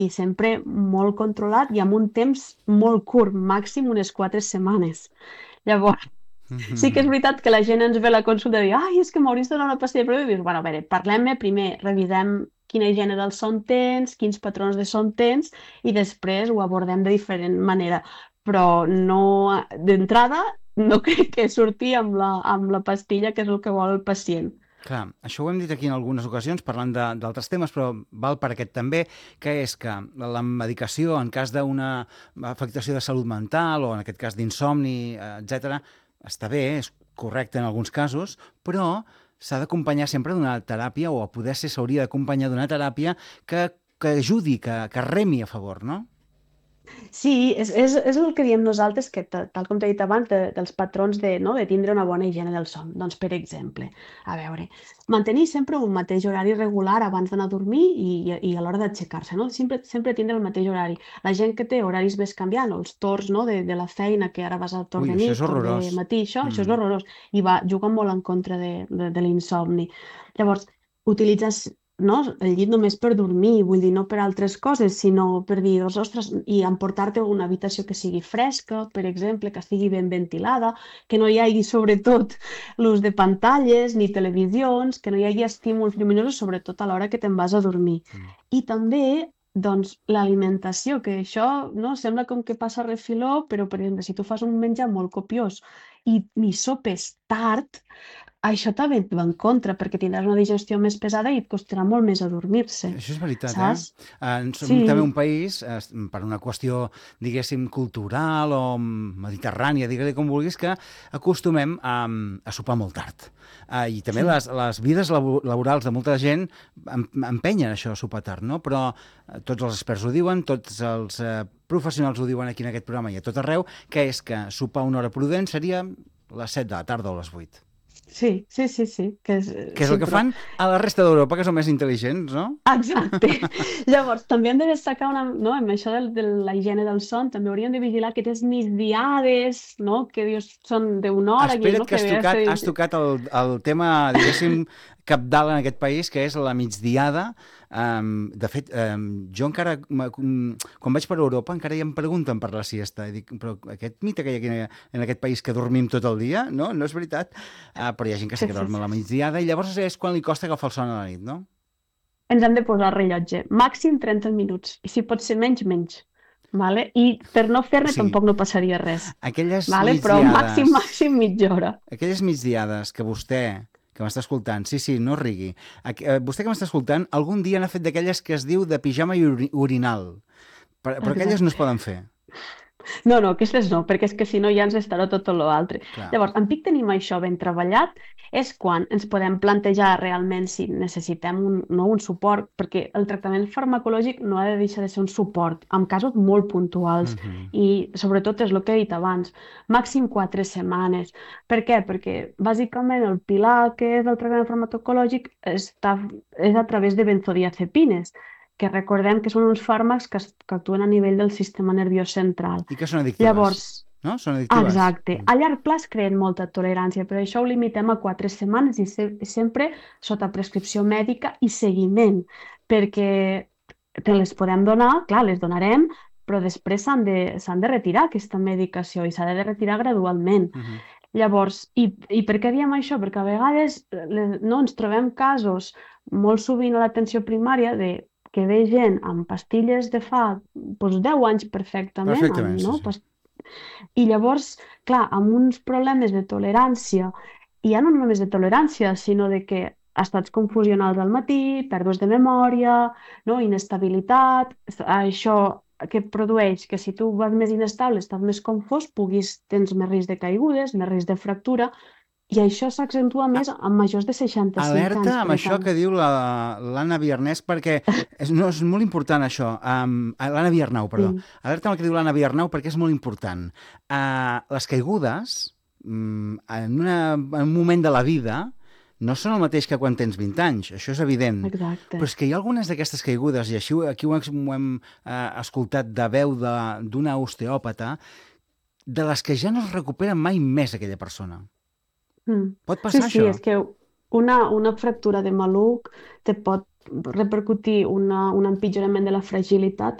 i sempre molt controlat i amb un temps molt curt, màxim unes 4 setmanes. Llavors, sí que és veritat que la gent ens ve a la consulta i diu, ai, és que m'hauries de donar una pastilla prèvia. I dius, bueno, a veure, parlem-ne primer, revisem quina higiene del son tens, quins patrons de son tens, i després ho abordem de diferent manera. Però no, d'entrada, no crec que surti amb la pastilla, que és el que vol el pacient. Clar, això ho hem dit aquí en algunes ocasions parlant d'altres temes, però val per aquest també, que és que la medicació en cas d'una afectació de salut mental o en aquest cas d'insomni, etc., està bé, és correcte en alguns casos, però s'ha d'acompanyar sempre d'una teràpia o a poder ser s'hauria d'acompanyar d'una teràpia que ajudi, que remi a favor, no? Sí, és el que diem nosaltres, que tal com t'he dit abans, dels patrons de tindre una bona higiene del son. Doncs, per exemple, a veure, mantenir sempre un mateix horari regular abans d'anar a dormir i a l'hora d'aixecar-se, no? Sempre tindre el mateix horari. La gent que té horaris més canviant, o els torns, no, de la feina, que ara vas al torn Ui, de això és nit, torn de horrorós. matí, això és horrorós, i juga molt en contra de l'insomni. Llavors, utilitzes, no, el llit només per dormir, vull dir, no per altres coses, sinó per dir, doncs, ostres, i emportar-te una habitació que sigui fresca, per exemple, que estigui ben ventilada, que no hi hagi, sobretot, l'ús de pantalles ni televisions, que no hi hagi estímuls lluminosos, sobretot a l'hora que te'n vas a dormir. I també, doncs, l'alimentació, que això, no, sembla com que passa a refiló, però, per exemple, si tu fas un menjar molt copiós i sopes tard, això també et va en contra, perquè tindràs una digestió més pesada i et costarà molt més adormir-se, Això és veritat, eh? saps? Som Sí, també un país, per una qüestió, diguéssim, cultural o mediterrània, digue-li com vulguis, que acostumem a sopar molt tard. I també sí. les vides laborals de molta gent empenyen això, a sopar tard, no? Però tots els experts ho diuen, tots els professionals ho diuen aquí en aquest programa i a tot arreu, que és que sopar una hora prudent seria les 7 de la tarda o les 8. Sí, sí, sí, sí, Que és sí, el que però fan a la resta d'Europa, que són més intel·ligents, no? exacte. Llavors, també hem de destacar no, amb això de la higiene del son, també hauríem de vigilar aquestes migdiades, no, que dius són d'una hora, i Espera't no, que que ve a ser... has tocat el tema, diguéssim, cabdal en aquest país, que és la migdiada. De fet, jo encara, quan vaig per Europa, encara ja em pregunten per la siesta. I dic, però aquest mite que hi ha aquí en aquest país que dormim tot el dia, no? No és veritat. Però hi ha gent que sí Sí, que sí, dorm a sí. la migdiada i llavors és quan li costa agafar el son a la nit, no? Ens hem de posar el rellotge, màxim 30 minuts, i si pot ser menys, menys. Vale? I per no O fer-ne sigui, tampoc no passaria res. aquelles Vale? Però màxim, migdiades màxim mitja hora. Aquelles migdiades que vostè, que m'està escoltant, sí, sí, no rigui, vostè que m'està escoltant, algun dia n'ha fet d'aquelles que es diu de pijama i orinal, però aquelles no es Exacte. poden fer. No, no, aquestes no, perquè és que si no ja ens estarà tot l'altre. Clar. Llavors, en pic tenim això ben treballat, és quan ens podem plantejar realment si necessitem no, un suport, perquè el tractament farmacològic no ha de deixar de ser un suport, en casos molt puntuals, Mhm. i sobretot és el que he dit abans, màxim 4 setmanes. Per què? Perquè bàsicament el pilar que és el tractament farmacològic és a través de benzodiazepines, que recordem que són uns fàrmacs que actuen a nivell del sistema nerviós central. I que són addictives, Llavors, no? Són addictives. exacte, a llarg plaç creen molta tolerància, però això ho limitem a 4 setmanes i sempre sota prescripció mèdica i seguiment, perquè te les podem donar, clar, les donarem, però després s'han de retirar aquesta medicació i s'ha de retirar gradualment. Mhm. Llavors, i per què diem això? Perquè a vegades no ens trobem casos molt sovint a l'atenció primària que ve gent amb pastilles de fa doncs, 10 anys perfectament, Perfectament, sí, no? sí. I llavors, clar, amb uns problemes de tolerància, i ja no només de tolerància, sinó de que estats confusionals al matí, pèrdues de memòria, no? Inestabilitat, això que produeix que si tu vas més inestable, estàs més confós, tens més risc de caigudes, més risc de fractura, i això s'accentua més amb majors de 65 Alerta anys, amb per això tant. que diu l'Anna Viernès, perquè és molt important això. L'Anna Viernau, perdó. Sí, Alerta amb el que diu l'Anna Viernau, perquè és molt important. Les caigudes, en un moment de la vida, no són el mateix que quan tens 20 anys, això és evident. exacte. Però és que hi ha algunes d'aquestes caigudes, i així aquí ho hem escoltat de veu d'una osteòpata, de les que ja no es recupera mai més aquella persona. Mm. Pot Sí, passar sí, això? és que una fractura de maluc te pot repercutir un empitjorament de la fragilitat